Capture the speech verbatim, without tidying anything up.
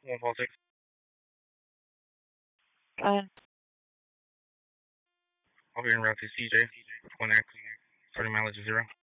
one four six. Uh, I'll be in route to C J. One X. thirty mileage zero.